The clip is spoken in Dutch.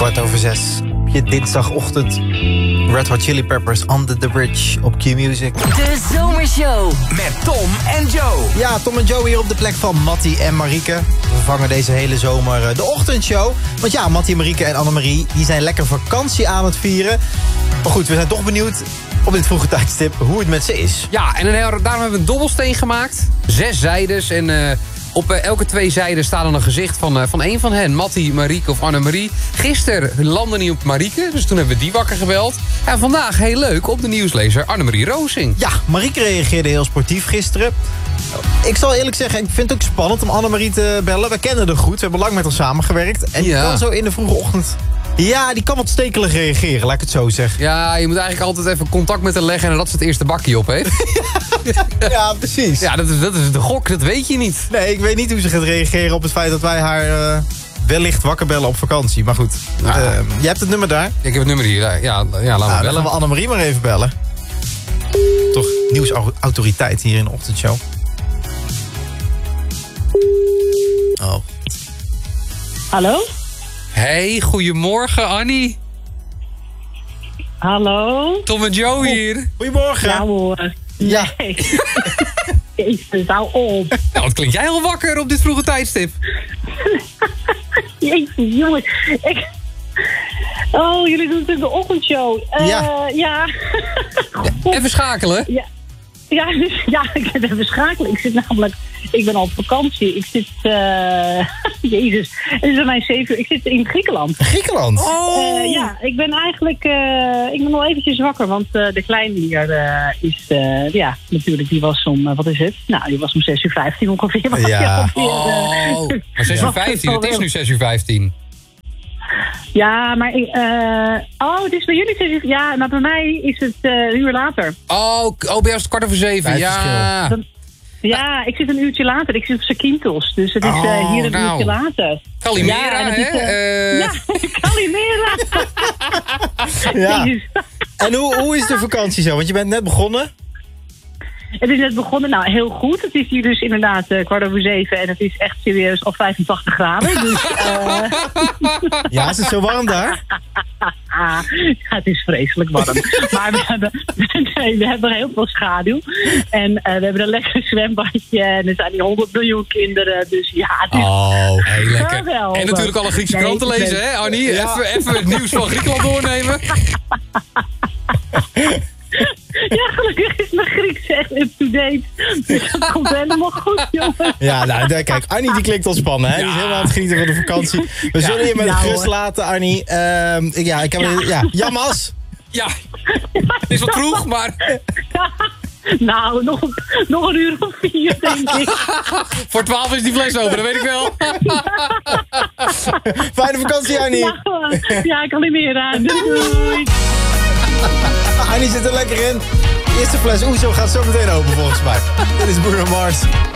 6:15. Je dinsdagochtend. Red Hot Chili Peppers, Under the Bridge op Q-Music. De Zomershow. Met Tom en Joe. Ja, Tom en Joe hier op de plek van Mattie en Marieke. We vervangen deze hele zomer de ochtendshow. Want ja, Mattie, Marieke en Annemarie, die zijn lekker vakantie aan het vieren. Maar goed, we zijn toch benieuwd op dit vroege tijdstip hoe het met ze is. Ja, en daarom hebben we een dobbelsteen gemaakt. 6 zijdes en op elke 2 zijden staat dan een gezicht van één van hen. Mattie, Marieke of Annemarie. Gisteren landde niet op Marieke, dus toen hebben we die wakker gebeld. En vandaag, heel leuk, op de nieuwslezer Annemarie Roosing. Ja, Marieke reageerde heel sportief gisteren. Ik zal eerlijk zeggen, ik vind het ook spannend om Annemarie te bellen. We kennen haar goed, we hebben lang met haar samengewerkt. En die kan zo in de vroege ochtend... Ja, die kan wat stekelig reageren, laat ik het zo zeggen. Ja, je moet eigenlijk altijd even contact met haar leggen en dat ze het eerste bakje op heeft. Ja, precies. Ja, dat is de gok, dat weet je niet. Nee, ik weet niet hoe ze gaat reageren op het feit dat wij haar wellicht wakker bellen op vakantie. Maar goed, jij hebt het nummer daar. Ik heb het nummer hier, ja laten we Dan bellen. gaan we Annemarie maar even bellen. Toch nieuwsautoriteit hier in de ochtendshow. Oh. Hallo? Hey, goedemorgen Annie. Hallo? Tom en Joe hier. Goedemorgen. Ja hoor. Ja. Nee. Jezus, hou op. Nou, wat klink jij al wakker op dit vroege tijdstip? Jezus, jongens. Oh, jullie doen natuurlijk de ochtendshow. Ja. Even schakelen. Ja, ik ben even schakelen. Ik ben al op vakantie. Ik zit, Jezus, het is bij mij 7 uur. Ik zit in Griekenland. Griekenland? Oh. Ja, ik ben eigenlijk, ik ben al eventjes wakker, want de kleine hier is, natuurlijk, die was om, wat is het? Nou, die was om 6:15 ongeveer. Ja. Maar 6:15, het is nu 6:15. Ja, maar het is bij jullie 6 uur. Ja, maar bij mij is het een uur later. Oh, bij ons 6:15. Ja. Ja, ik zit een uurtje later. Ik zit op Zakynthos. Dus het is hier een uurtje later. Kalimera, Ja, Kalimera. Ja. En hoe is de vakantie zo? Want je bent net begonnen. Het is net begonnen. Nou, heel goed. Het is hier dus inderdaad 6:15 en het is echt serieus al 85 graden. Dus, Ja, is het zo warm daar? Ja, het is vreselijk warm. Maar we hebben heel veel schaduw. En we hebben een lekker zwembadje. En er zijn die 100 miljoen kinderen. Dus ja, het is heel lekker. geweldig. En natuurlijk alle Griekse kranten lezen, hè Annie? Ja. Even het nieuws van Griekenland doornemen. Ja, gelukkig is mijn Grieks echt up-to-date. Dus dat komt helemaal goed, jongens. Ja, nou, kijk, Annie die klinkt ontspannen, hè? Die is helemaal aan het genieten van de vakantie. We zullen je met rust laten, Annie. Jammas. Ja, het is wat vroeg, maar... Nou, nog een uur of 4, denk ik. Voor 12 is die fles open, dat weet ik wel. Fijne vakantie, Annie. Ja, ik kan niet meer aan. Doei. Annie zit er lekker in. De eerste fles Oezo gaat zo meteen open, volgens mij. Dit is Bruno Mars.